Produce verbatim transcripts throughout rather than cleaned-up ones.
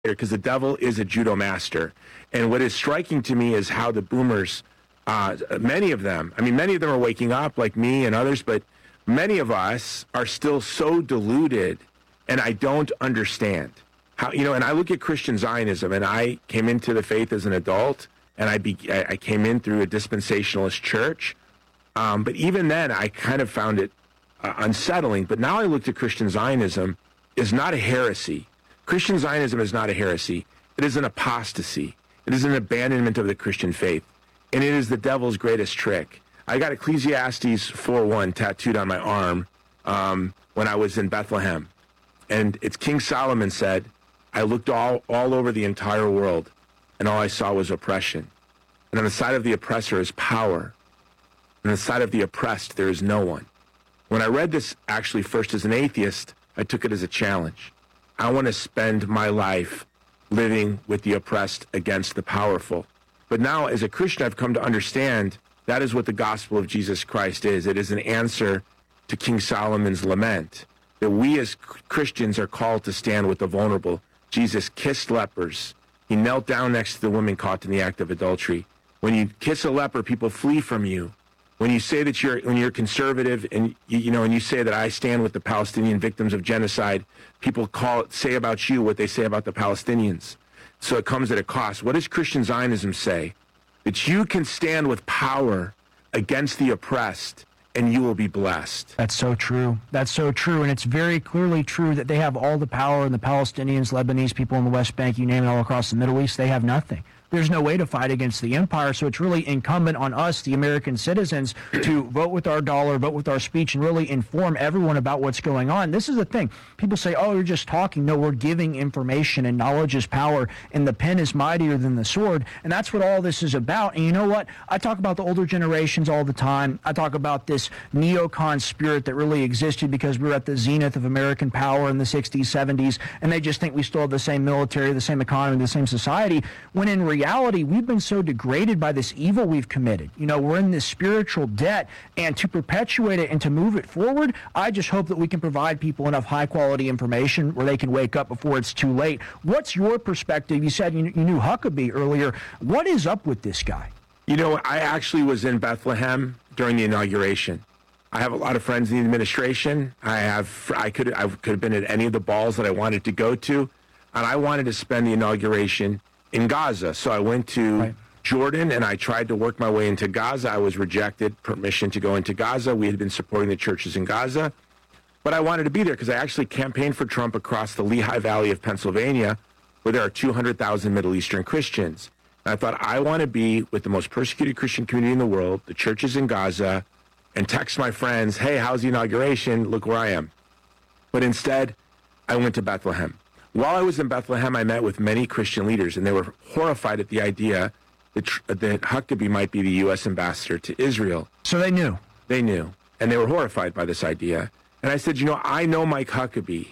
because the devil is a judo master. And what is striking to me is how the boomers, uh, many of them, I mean, many of them are waking up like me and others, but many of us are still so deluded, and I don't understand how, you know, and I look at Christian Zionism, and I came into the faith as an adult, and I, be, I came in through a dispensationalist church. Um, but even then, I kind of found it uh, unsettling. But now I looked at Christian Zionism is not a heresy. Christian Zionism is not a heresy. It is an apostasy. It is an abandonment of the Christian faith. And it is the devil's greatest trick. I got Ecclesiastes four one tattooed on my arm um, when I was in Bethlehem. And it's King Solomon said, I looked all, all over the entire world, and all I saw was oppression. And on the side of the oppressor is power. And on the side of the oppressed, there is no one. When I read this actually first as an atheist, I took it as a challenge. I want to spend my life living with the oppressed against the powerful. But now, as a Christian, I've come to understand that is what the gospel of Jesus Christ is. It is an answer to King Solomon's lament, that we as Christians are called to stand with the vulnerable. Jesus kissed lepers. He knelt down next to the woman caught in the act of adultery. When you kiss a leper, people flee from you. When you say that you're, when you're conservative, and you, you know, and you say that I stand with the Palestinian victims of genocide, people call say about you what they say about the Palestinians. So it comes at a cost. What does Christian Zionism say? That you can stand with power against the oppressed, and you will be blessed. That's so true. That's so true. And it's very clearly true that they have all the power, and the Palestinians, Lebanese people in the West Bank, you name it, all across the Middle East, they have nothing. There's no way to fight against the empire, so it's really incumbent on us, the American citizens, to vote with our dollar, vote with our speech, and really inform everyone about what's going on. This is the thing. People say, oh, you're just talking. No, we're giving information, and knowledge is power, and the pen is mightier than the sword, and that's what all this is about. And you know what? I talk about the older generations all the time. I talk about this neocon spirit that really existed because we were at the zenith of American power in the sixties, seventies, and they just think we still have the same military, the same economy, the same society, when in reality, reality, we've been so degraded by this evil we've committed. You know, we're in this spiritual debt, and to perpetuate it and to move it forward, I just hope that we can provide people enough high-quality information where they can wake up before it's too late. What's your perspective? You said you, you knew Huckabee earlier. What is up with this guy? You know, I actually was in Bethlehem during the inauguration. I have a lot of friends in the administration. I have, I could, I could have been at any of the balls that I wanted to go to, and I wanted to spend the inauguration in Gaza. So I went to right. Jordan, and I tried to work my way into Gaza. I was rejected permission to go into Gaza. We had been supporting the churches in Gaza. But I wanted to be there because I actually campaigned for Trump across the Lehigh Valley of Pennsylvania, where there are two hundred thousand Middle Eastern Christians. And I thought, I want to be with the most persecuted Christian community in the world, the churches in Gaza, and text my friends, hey, how's the inauguration? Look where I am. But instead, I went to Bethlehem. While I was in Bethlehem, I met with many Christian leaders, and they were horrified at the idea that, that Huckabee might be the U S ambassador to Israel. So they knew? They knew, and they were horrified by this idea. And I said, you know, I know Mike Huckabee,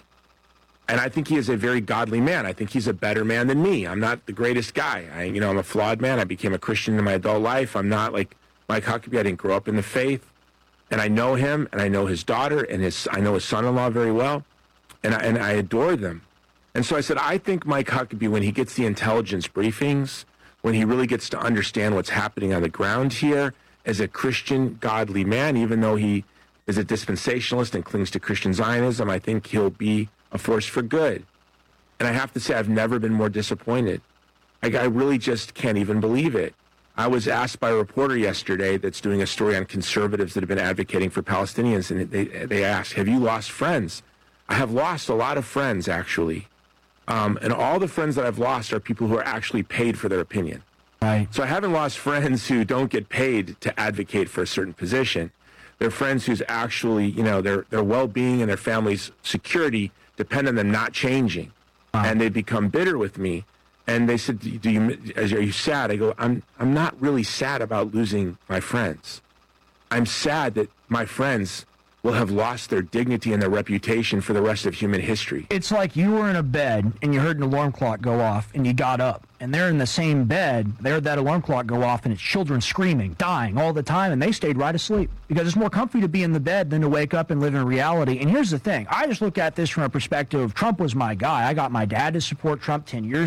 and I think he is a very godly man. I think he's a better man than me. I'm not the greatest guy. I, you know, I'm a flawed man. I became a Christian in my adult life. I'm not like Mike Huckabee. I didn't grow up in the faith. And I know him, and I know his daughter, and his I know his son-in-law very well, and I, and I adore them. And so I said, I think Mike Huckabee, when he gets the intelligence briefings, when he really gets to understand what's happening on the ground here, as a Christian, godly man, even though he is a dispensationalist and clings to Christian Zionism, I think he'll be a force for good. And I have to say, I've never been more disappointed. I, I really just can't even believe it. I was asked by a reporter yesterday that's doing a story on conservatives that have been advocating for Palestinians, and they, they asked, have you lost friends? I have lost a lot of friends, actually. Um, and all the friends that I've lost are people who are actually paid for their opinion. Right. So I haven't lost friends who don't get paid to advocate for a certain position. They're friends whose actually, you know, their their well-being and their family's security depend on them not changing. Wow. And they become bitter with me. And they said, "Do you are you sad?" I go, "I'm I'm not really sad about losing my friends. I'm sad that my friends will have lost their dignity and their reputation for the rest of human history." It's like you were in a bed and you heard an alarm clock go off and you got up, and they're in the same bed. They heard that alarm clock go off and it's children screaming, dying all the time, and they stayed right asleep because it's more comfy to be in the bed than to wake up and live in reality. And here's the thing. I just look at this from a perspective of Trump was my guy. I got my dad to support Trump ten years